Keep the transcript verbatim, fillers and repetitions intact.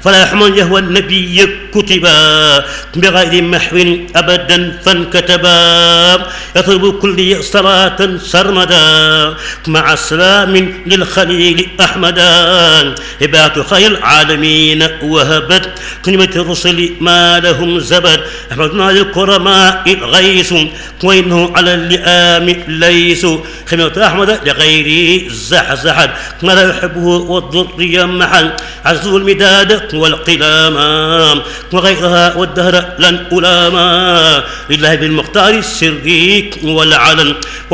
فلا يحمل يهوى النبي كتبا بغير محو أبدا فانكتبا يطلب كل صلاة سرمدا مع السلام للخليل أحمدا هبات خير العالمين وهبت كلمة الرسل ما لهم زبد أحمدنا للكرماء الغيث وإنه على اللئام ليس خيمة أحمد لغيره زحزحت ما لا يحبه والضر محل عزو المداد والقلام وغيرها والدهر لن ألاما لله بالمختار السري والعلن